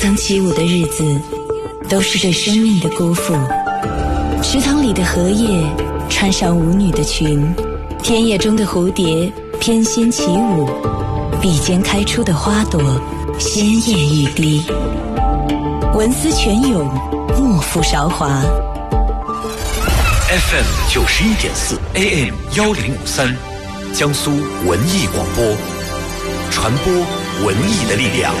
曾起舞的日子，都是对生命的辜负。池塘里的荷叶穿上舞女的裙，田野中的蝴蝶翩跹起舞，笔尖开出的花朵鲜艳欲滴。文思泉涌，莫负韶华。 FM 91.4 AM 1053，江苏文艺广播，传播文艺的力量。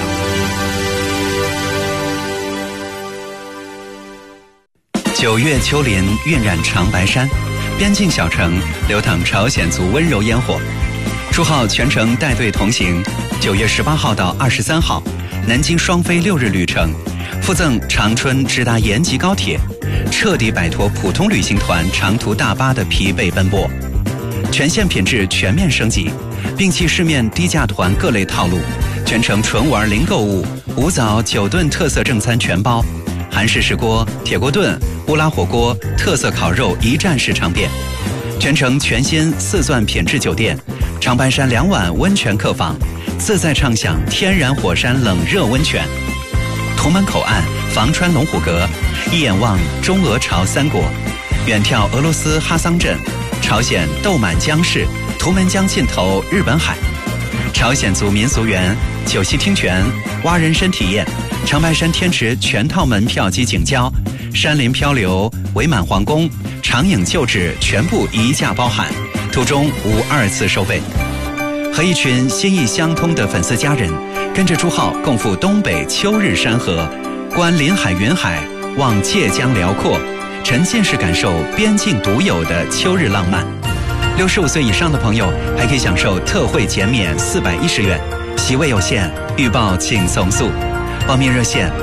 9月秋林晕染长白山，边境小城流淌朝鲜族温柔烟火。祝号全程带队同行，9月18号到23号，南京双飞6日旅程，附赠长春直达延吉高铁，彻底摆脱普通旅行团长途大巴的疲惫奔波，全线品质全面升级，摒弃市面低价团各类套路，全程纯玩零购物，5早9顿特色正餐全包，韩式石锅、铁锅炖、乌拉火锅、特色烤肉一站式尝遍，全程全新4钻品质酒店，长白山2晚温泉客房，自在畅享天然火山冷热温泉。图门口岸房川龙虎阁，一眼望中俄朝3国，远眺俄罗斯哈桑镇，朝鲜豆满江市，图门江尽头日本海，朝鲜族民俗园、九溪听泉、蛙人参体验，长白山天池全套门票及景交，山林漂流、伪满皇宫、长影旧址全部一价包含，途中无2次收费。和一群心意相通的粉丝家人，跟着朱浩共赴东北秋日山河，观林海云海，望界江辽阔，沉浸式感受边境独有的秋日浪漫。65岁以上的朋友还可以享受特惠减免410元，席位有限，预报请从速。报名热线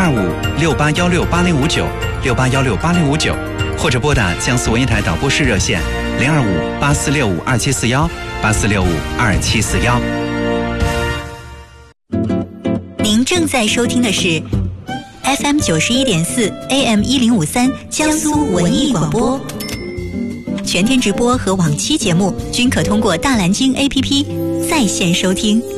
02568168059，681686059，或者拨打江苏文艺台导播室热线02584652741，84652741。 您正在收听的是 FM 91.4 AM 1053江苏文艺广播，全天直播和往期节目均可通过大蓝鲸 APP 在线收听。